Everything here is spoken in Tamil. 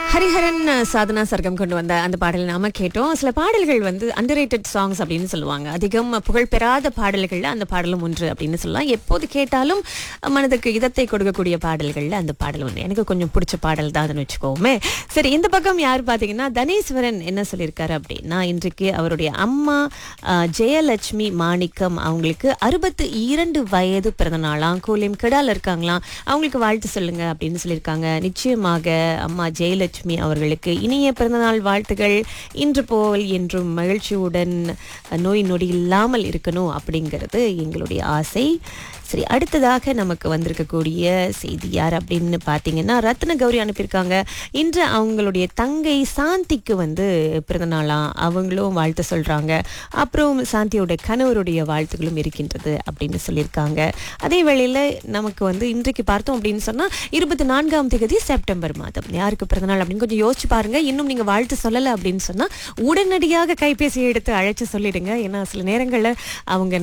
ஹரிஹரன் சாதனா சர்க்கம் கொண்டு வந்த அந்த பாடலை நாம கேட்டோம். சில பாடல்கள் வந்து அண்டர்ரேட்டட் சாங்ஸ் அப்படின்னு சொல்லுவாங்க. அதிகம் புகழ் பெறாத பாடல்கள்ல அந்த பாடலும் ஒன்று அப்படின்னு சொல்லலாம். எப்போது கேட்டாலும் மனதுக்கு இதத்தை கொடுக்கக்கூடிய பாடல்கள்ல அந்த பாடல் ஒன்று. எனக்கு கொஞ்சம் பிடிச்ச பாடல் தான் அதுன்னு வச்சுக்கோமே. சரி, இந்த பக்கம் யார் பார்த்தீங்கன்னா தனேஸ்வரன் என்ன சொல்லியிருக்காரு அப்படின்னா, இன்றைக்கு அவருடைய அம்மா ஜெயலட்சுமி மாணிக்கம் அவங்களுக்கு 62 வயது பிறந்த நாளாம். கோலியம் கெடால இருக்காங்களாம். அவங்களுக்கு வாழ்த்து சொல்லுங்க அப்படின்னு சொல்லியிருக்காங்க. நிச்சயமாக அம்மா ஜெயலட்சுமி அவர்களுக்கு இனிய பிறந்தநாள் வாழ்த்துகள். இன்று போல் என்றும் மகிழ்ச்சியுடன் நோய் நொடி இல்லாமல் இருக்கணும் அப்படிங்கிறது எங்களுடைய ஆசை. சரி, அடுத்ததாக நமக்கு வந்திருக்கக்கூடிய செய்தி யார் அப்படின்னு பார்த்தீங்கன்னா, ரத்ன கௌரி அனுப்பியிருக்காங்க. இன்று அவங்களுடைய தங்கை சாந்திக்கு வந்து பிறந்தநாளாம். அவங்களும் வாழ்த்து சொல்றாங்க. அப்புறம் சாந்தியோட கணவருடைய வாழ்த்துக்களும் இருக்கின்றது அப்படின்னு சொல்லியிருக்காங்க. அதே வேளையில் நமக்கு வந்து இன்றைக்கு பார்த்தோம் அப்படின்னு சொன்னால் 24ஆம் தேதி செப்டம்பர் மாதம் யாருக்கு பிறந்தநாள் அப்படின்னு கொஞ்சம் யோசிச்சு பாருங்க. இன்னும் நீங்க வாழ்த்து சொல்லலை அப்படின்னு சொன்னா உடனடியாக கைபேசியை எடுத்து அழைச்சு சொல்லிடுங்க. ஏன்னா சில நேரங்களில் அவங்க